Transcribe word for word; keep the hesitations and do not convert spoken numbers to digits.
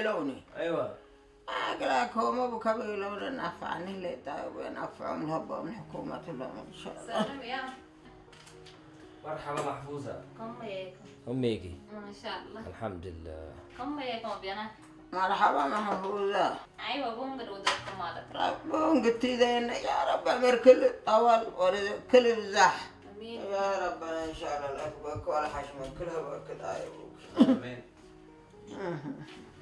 بيلوني ايوه أقولك هم أبو كبيلون نفعني اللي طيب ونفعهم الهبة من حكومة الله إن شاء الله. سلام يا مرحبا محفوظة. كم ياكم؟ أميكي. ما شاء الله. الحمد لله. كم ياكم بينا؟ مرحبا محفوظة. أيوة بونغر ودكم مالك. ربون قلتي ذين يا رب أمر كل طول ورد كل الزح. أمين. يا ربنا إن شاء الله الأكبر ولا حشم كلها وكذا. آمين.